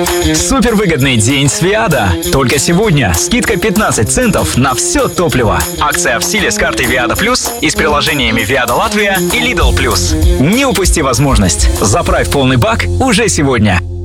Супервыгодный день с Виада. Только сегодня скидка 15 центов на все топливо. Акция в силе с картой Виада Плюс и с приложениями Виада Латвия и Lidl Плюс. Не упусти возможность. Заправь полный бак уже сегодня.